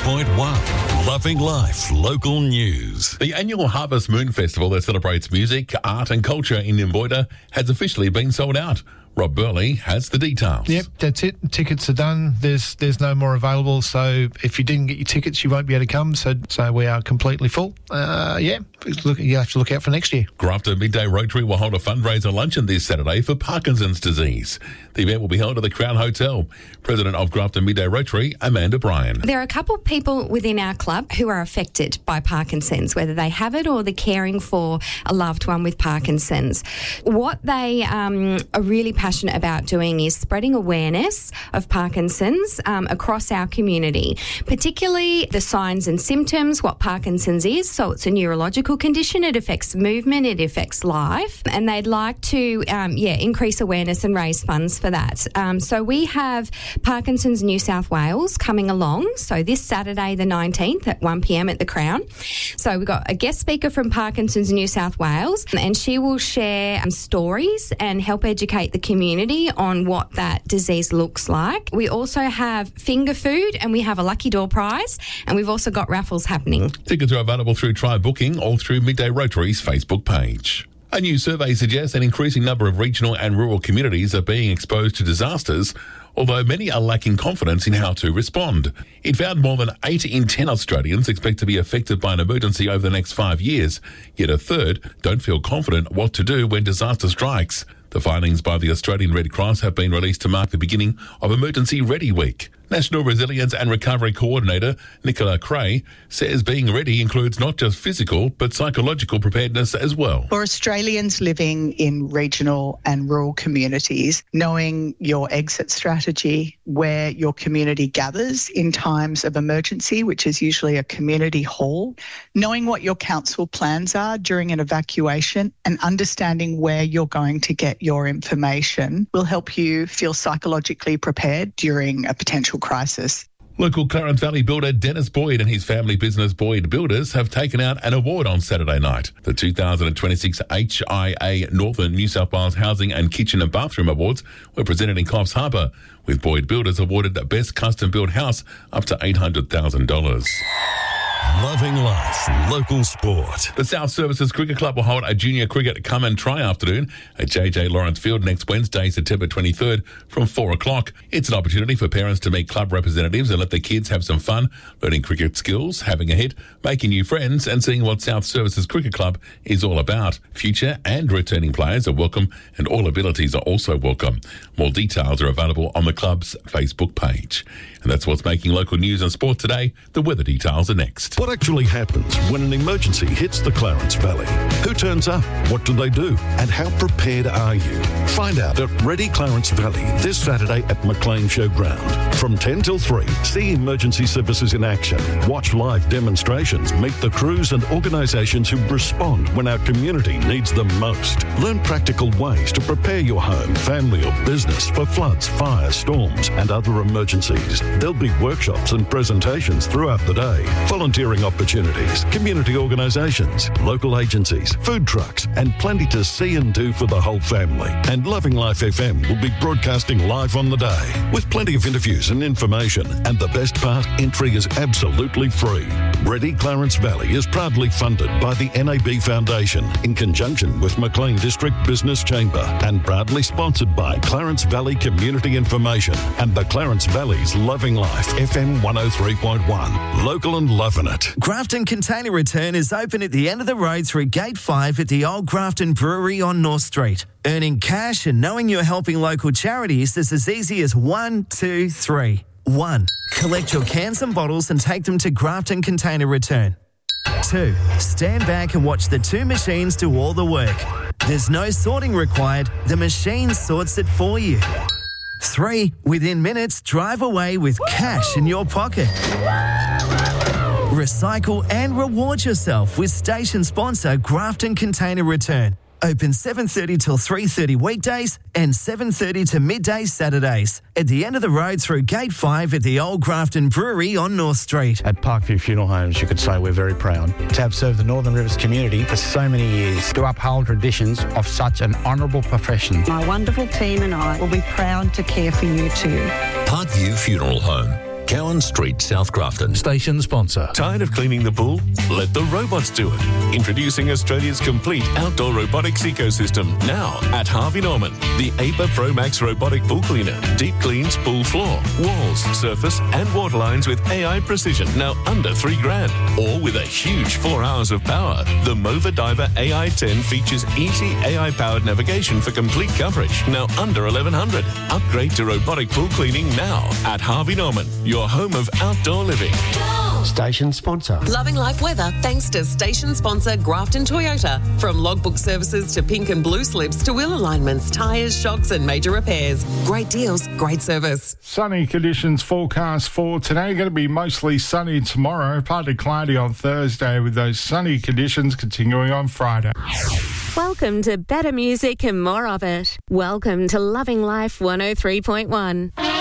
103.1 Loving Life Local News. The annual Harvest Moon Festival that celebrates music, art and culture in Nimboida has officially been sold out. Rob Burley has the details. Yep, that's it. Tickets are done. There's no more available. So if you didn't get your tickets, you won't be able to come. So we are completely full. You have to look out for next year. Grafton Midday Rotary will hold a fundraiser luncheon this Saturday for Parkinson's disease. The event will be held at the Crown Hotel. President of Grafton Midday Rotary, Amanda Bryan. There are a couple of people within our club who are affected by Parkinson's, whether they have it or they're caring for a loved one with Parkinson's. What they are really passionate about doing is spreading awareness of Parkinson's across our community, particularly the signs and symptoms, what Parkinson's is. So it's a neurological condition. It affects movement. It affects life. And they'd like to, increase awareness and raise funds for that. So we have Parkinson's New South Wales coming along. So this Saturday the 19th at 1 p.m. at the Crown. So we've got a guest speaker from Parkinson's New South Wales, and she will share stories and help educate the community on what that disease looks like. We also have finger food, and we have a lucky door prize, and we've also got raffles happening. Tickets are available through Try Booking or through Midday Rotary's Facebook page. A new survey suggests an increasing number of regional and rural communities are being exposed to disasters, although many are lacking confidence in how to respond. It found more than 8 in 10 Australians expect to be affected by an emergency over the next 5 years, yet a third don't feel confident what to do when disaster strikes. The findings by the Australian Red Cross have been released to mark the beginning of Emergency Ready Week. National Resilience and Recovery Coordinator Nicola Cray says being ready includes not just physical but psychological preparedness as well. For Australians living in regional and rural communities, knowing your exit strategy, where your community gathers in times of emergency, which is usually a community hall, knowing what your council plans are during an evacuation and understanding where you're going to get your information will help you feel psychologically prepared during a potential crisis. Local Clarence Valley builder Dennis Boyd and his family business Boyd Builders have taken out an award on Saturday night. The 2026 HIA Northern New South Wales Housing and Kitchen and Bathroom Awards were presented in Coffs Harbour, with Boyd Builders awarded the Best Custom Built House up to $800,000. Loving life, local sport. The South Services Cricket Club will hold a junior cricket come and try afternoon at JJ Lawrence Field next Wednesday, September 23rd from 4 o'clock. It's an opportunity for parents to meet club representatives and let their kids have some fun, learning cricket skills, having a hit, making new friends and seeing what South Services Cricket Club is all about. Future and returning players are welcome and all abilities are also welcome. More details are available on the club's Facebook page. And that's what's making local news and sport today. The weather details are next. What actually happens when an emergency hits the Clarence Valley? Who turns up? What do they do? And how prepared are you? Find out at Ready Clarence Valley this Saturday at McLean Showground. From 10 till 3, see emergency services in action. Watch live demonstrations. Meet the crews and organisations who respond when our community needs them most. Learn practical ways to prepare your home, family or business for floods, fires, storms and other emergencies. There'll be workshops and presentations throughout the day. Volunteering opportunities, community organisations, local agencies, food trucks, and plenty to see and do for the whole family. And Loving Life FM will be broadcasting live on the day with plenty of interviews and information. And the best part, entry is absolutely free. Ready Clarence Valley is proudly funded by the NAB Foundation in conjunction with McLean District Business Chamber and proudly sponsored by Clarence Valley Community Information and the Clarence Valley's Loving Life FM 103.1. Local and loving it. Grafton Container Return is open at the end of the road through Gate 5 at the Old Grafton Brewery on North Street. Earning cash and knowing you're helping local charities is as easy as 1, 2, 3. 1. Collect your cans and bottles and take them to Grafton Container Return. 2. Stand back and watch the two machines do all the work. There's no sorting required. The machine sorts it for you. 3. Within minutes, drive away with cash in your pocket. Recycle and reward yourself with station sponsor Grafton Container Return. Open 7:30 till 3:30 weekdays and 7:30 to midday Saturdays. At the end of the road through Gate 5 at the Old Grafton Brewery on North Street. At Parkview Funeral Homes, you could say we're very proud to have served the Northern Rivers community for so many years, to uphold traditions of such an honourable profession. My wonderful team and I will be proud to care for you too. Parkview Funeral Home. Cowan Street, South Grafton. Station sponsor. Tired of cleaning the pool? Let the robots do it. Introducing Australia's complete outdoor robotics ecosystem now at Harvey Norman. The APA Pro Max robotic pool cleaner. Deep cleans pool floor, walls, surface and water lines with AI precision. Now under $3,000. Or with a huge 4 hours of power. The Mova Diver AI10 features easy AI-powered navigation for complete coverage. Now under $1,100. Upgrade to robotic pool cleaning now at Harvey Norman, your home of outdoor living. Station sponsor. Loving life weather thanks to station sponsor Grafton Toyota. From logbook services to pink and blue slips to wheel alignments, tyres, shocks and major repairs. Great deals, great service. Sunny conditions forecast for today. Going to be mostly sunny tomorrow, partly cloudy on Thursday with those sunny conditions continuing on Friday. Welcome to better music and more of it. Welcome to Loving Life 103.1.